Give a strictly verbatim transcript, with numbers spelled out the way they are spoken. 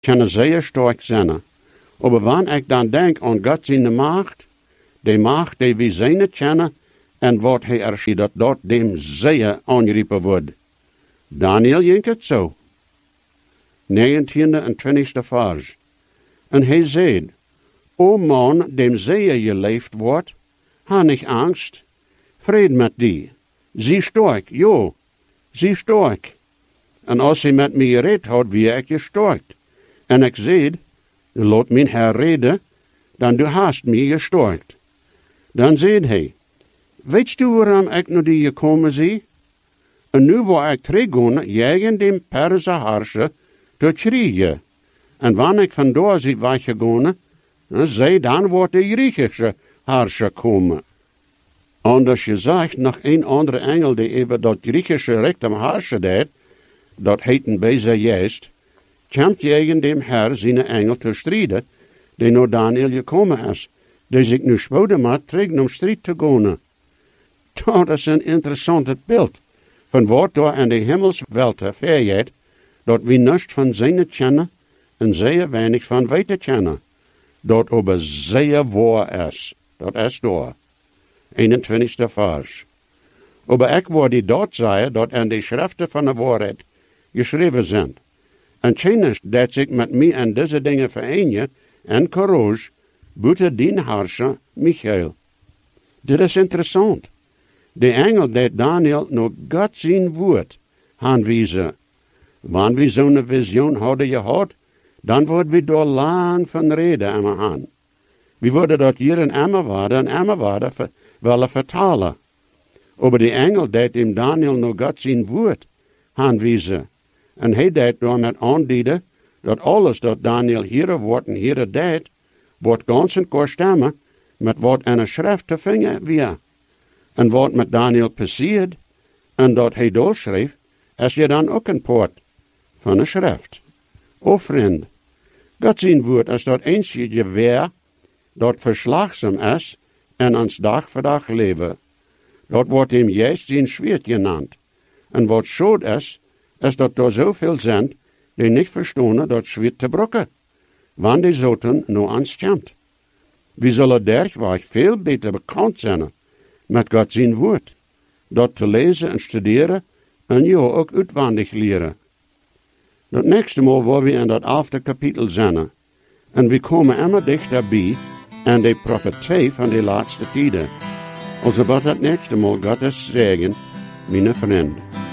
kunnen zeer sterk zijn. Maar wanneer ik dan denk aan God zijn macht, de macht die we zijn kennen, en wat hij er schiet, dat dat dem zeer aangeroepen wordt. Daniel jinkt het zo. negentiende en twintigste vers. En hij zei, O man, dem zeer je leeft wordt, ha niet angst, vrede met die. Zie sterk, jo, zie sterk. En als hij met mij redt had, wie ik je sterkt. En ik zei, laat mijn Herr reden, dan du hast mij gestorkt. Dan zei hij, weet u waarom ik naar die gekomen zie? En nu wou ik teruggaan, jagen dem Perse harsje te kriegen. En wanneer ik vandoor zie weggegaan, zei dan wordt de Griechische harsje komen. Anders gezegd, nog een andere engel die even dat Griechische rectum harsje deed, dat heeten bezig juist, kwam tegen dem Herr zijn engel te strijden, die naar Daniel gekomen is, die zich nu spoeden maakt terug om strijd te gaan. Dat is een interessant beeld, van wat daar in de hemelswelte vergeet, dat we niets van zijn kennen en zeer weinig van weten kennen. Dat aber zeer waar is, dat is daar. eenentwintigste vers. Maar ik wil die dat zeggen, dat in de schriften van de waarheid geschreven zijn. En kennis dat zich met mij en deze dingen vereenigen, en courage, buiten dien harsje, Michael. Dit is interessant. De engel deed Daniel nog God zijn woord aanwijzen. Wanneer we zo'n visioen hadden gehad, dan worden we door lang van reden aan aan. We worden dat hier in Emmerwaarde en Emmerwaarde ver, willen vertalen. Maar de engel deed hem Daniel nog God zijn woord aanwijzen. En hij deed door met aandienen dat alles dat Daniel hier wordt en hier deed, wordt ganz en kort stemmen met wat in een schrift te vinden weer. En wat met Daniel passiert, en dat hij doorschreef, is je dan ook een poort van een schrift. O vriend, God zijn woord is dat eensje geweer, dat verslagzaam is en ons dag voor dag leven. Dat wordt hem juist zijn zwaard genannt. En wat schuld is, is dat er zoveel zijn, die niet verstaan dat zwaard te brokken, wanneer die zoten nou ans komt. We zullen dergweg veel beter bekend zijn met God zijn woord, dat te lezen en studeren en je ook uitwendig leren. Dat nächste Mal waar we in dat elfde kapitel zijn, en we komen immer dichterbij en de profetie van de laatste tijden. Also wat het nächste Mal God is zeggen, mijn vriend.